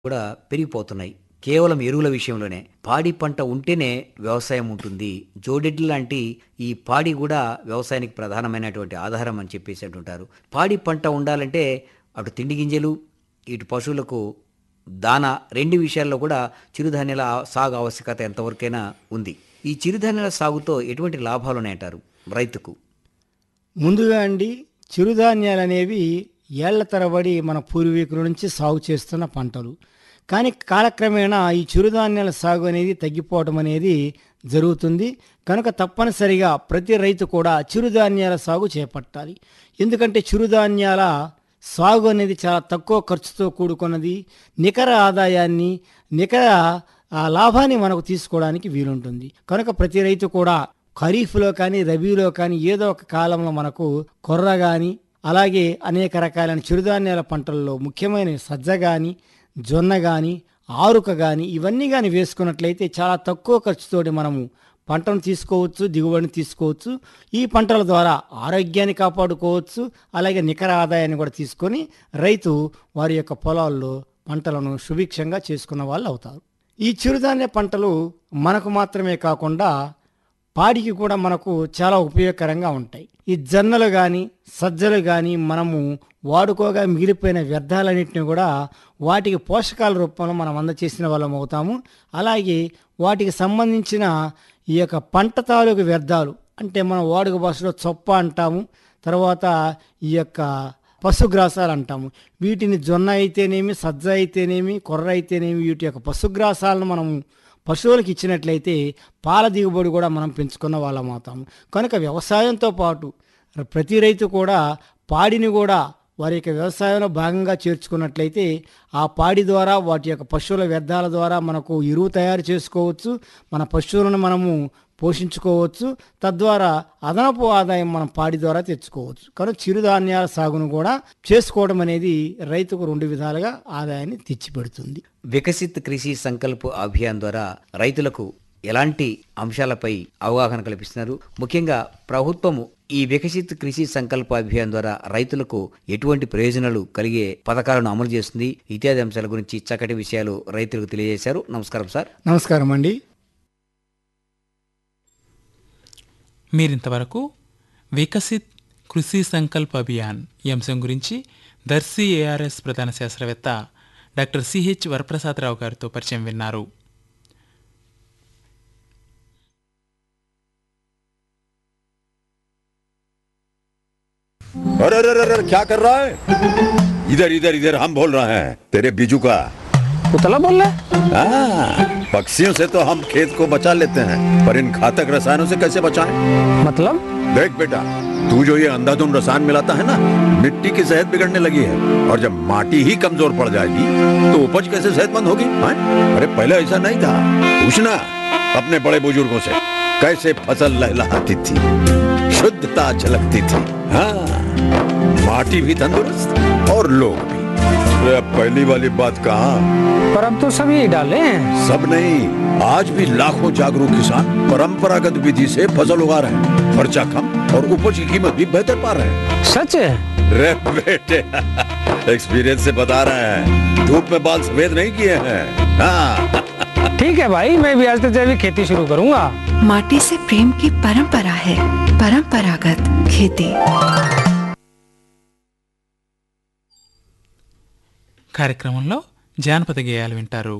కూడా పెరిగిపోతున్నాయి. కేవలం ఎరువుల విషయంలోనే. పాడి పంట ఉంటేనే వ్యవసాయం ఉంటుంది. జోడెడ్లు లాంటి ఈ పాడి కూడా వ్యవసాయానికి ప్రధానమైనటువంటి ఆధారం అని చెప్పేసి అంటుంటారు. పాడి పంట ఉండాలంటే అటు తిండి గింజలు, ఇటు పశువులకు దానా 2 విషయాల్లో కూడా చిరుధాన్యాల సాగు ఆవశ్యకత ఎంతవరకైనా ఉంది. ఈ చిరుధాన్యాల సాగుతో ఎటువంటి లాభాలున్నాయంటారు రైతుకు? ముందుగా అండి, చిరుధాన్యాలనేవి ఏళ్ల తరబడి మన పూర్వీకుల నుంచి సాగు చేస్తున్న పంటలు. కానీ కాలక్రమేణా ఈ చిరుధాన్యాల సాగు అనేది తగ్గిపోవడం అనేది జరుగుతుంది. కనుక తప్పనిసరిగా ప్రతి రైతు కూడా చిరుధాన్యాల సాగు చేపట్టాలి. ఎందుకంటే చిరుధాన్యాల సాగు అనేది చాలా తక్కువ ఖర్చుతో కూడుకున్నది. నికర ఆదాయాన్ని, నికర లాభాన్ని మనకు తీసుకోవడానికి వీలుంటుంది. కనుక ప్రతి రైతు కూడా ఖరీఫ్లో కానీ రబీలో కానీ ఏదో ఒక కాలంలో మనకు కొర్ర కానీ, అలాగే అనేక రకాలైన చిరుధాన్యాల పంటల్లో ముఖ్యమైన సజ్జ కానీ, జొన్న కానీ, ఆరుక కానీ ఇవన్నీ కానీ వేసుకున్నట్లయితే చాలా తక్కువ ఖర్చుతోటి మనము పంటను తీసుకోవచ్చు, దిగుబడిని తీసుకోవచ్చు. ఈ పంటల ద్వారా ఆరోగ్యాన్ని కాపాడుకోవచ్చు, అలాగే నికర ఆదాయాన్ని కూడా తీసుకొని రైతు వారి యొక్క పొలాల్లో పంటలను సుభిక్షంగా చేసుకున్న వాళ్ళు అవుతారు. ఈ చిరుధాన్య పంటలు మనకు మాత్రమే కాకుండా పాడికి కూడా మనకు చాలా ఉపయోగకరంగా ఉంటాయి. ఈ జొన్నలు కానీ, సజ్జలు కానీ మనము వాడుకోగా మిగిలిపోయిన వ్యర్థాలన్నింటినీ కూడా వాటికి పోషకాల రూపంలో మనం అందచేసిన వాళ్ళం అవుతాము. అలాగే వాటికి సంబంధించిన ఈ యొక్క పంట తాలూకు వ్యర్థాలు అంటే మనం వాడుక భాషలో చొప్ప అంటాము, తర్వాత ఈ యొక్క పశుగ్రాసాలు అంటాము. వీటిని జొన్న అయితేనేమి, సజ్జ అయితేనేమి, కొర్ర అయితేనేమి వీటి యొక్క పశుగ్రాసాలను మనము పశువులకు ఇచ్చినట్లయితే పాల దిగుబడి కూడా మనం పెంచుకున్న వాళ్ళం అవుతాము. కనుక వ్యవసాయంతో పాటు ప్రతి రైతు కూడా పాడిని కూడా వారి యొక్క వ్యవసాయంలో భాగంగా చేర్చుకున్నట్లయితే ఆ పాడి ద్వారా వాటి యొక్క పశువుల వ్యర్థాల ద్వారా మనకు ఎరువు తయారు చేసుకోవచ్చు, మన పశువులను మనము పోషించుకోవచ్చు. తద్వారా అదనపు ఆదాయం మనం పాడి ద్వారా తెచ్చుకోవచ్చు. కనుక చిరుధాన్యాల సాగును కూడా చేసుకోవడం అనేది రైతుకు 2 విధాలుగా ఆదాయాన్ని తెచ్చిపెడుతుంది. వికసిత్ కృషి సంకల్ప్ అభియాన్ ద్వారా రైతులకు ఎలాంటి అంశాలపై అవగాహన కల్పిస్తున్నారు? ముఖ్యంగా ప్రభుత్వము ఈ వికసిత్ కృషి సంకల్ప అభియాన్ ద్వారా రైతులకు ఎటువంటి ప్రయోజనాలు కలిగే పథకాలను అమలు చేస్తుంది, ఇత్యాది అంశాల గురించి చక్కటి విషయాలు రైతులకు తెలియజేశారు. నమస్కారం సార్. నమస్కారం అండి. మీరింతవరకు వికసిత్ కృషి సంకల్ప్ అభియాన్ ఈ అంశం గురించి దర్శి ఏఆర్ఎస్ ప్రధాన శాస్త్రవేత్త డాక్టర్ సిహెచ్ వరప్రసాదరావు గారితో పరిచయం విన్నారు. अरे अरे अरे क्या कर रहा है? इधर इधर इधर हम बोल रहे हैं तेरे बीजू का उतला बोल रहा हाँ, पक्षियों से तो हम खेत को बचा लेते हैं, पर इन घातक रसायनों से कैसे बचाएं? मतलब? देख बेटा, तू जो ये अंधाधुंध रसायन मिलाता है ना, मिट्टी की सेहत बिगड़ने लगी है। और जब माटी ही कमजोर पड़ जाएगी तो उपज कैसे सेहतमंद होगी? अरे पहले ऐसा नहीं था। पूछना अपने बड़े बुजुर्गों से, कैसे फसल लहलहाती थी, शुद्धता झलकती थी। हाँ, माटी भी तंदुरुस्त और लोग भी। पहली वाली बात कहाँ? पर अब तो सभी डाले हैं। सब नहीं, आज भी लाखों जागरूक किसान परंपरागत विधि से फसल उगा रहे हैं। खर्चा कम और उपज की कीमत भी बेहतर पा रहे हैं। सच है? रे बेटे एक्सपीरियंस से बता रहे हैं, धूप में बाल सफेद नहीं किए हैं। हाँ। ठीक है भाई, मैं भी आज से जैविक खेती शुरू करूंगा। माटी से प्रेम की परंपरा है परंपरागत खेती। కార్యక్రమంలో జానపద గేయాలు వింటారు.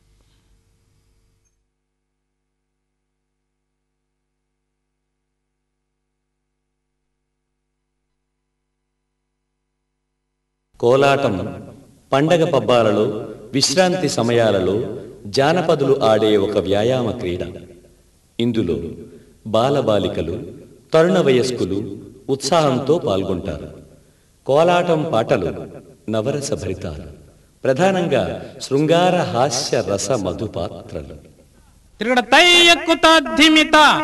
కోలాటం పండగ పబ్బాలలో, విశ్రాంతి సమయాలలో జానపదులు ఆడే ఒక వ్యాయామ క్రీడ. ఇందులో బాలబాలికలు, తరుణ వయస్కులు ఉత్సాహంతో పాల్గొంటారు. కోలాటం పాటలు నవరస భరితాలు, ప్రధానంగా శృంగార హాస్య రస మధుపాత్రలు. తిరగడ తై ఎక్కుత ధిమిత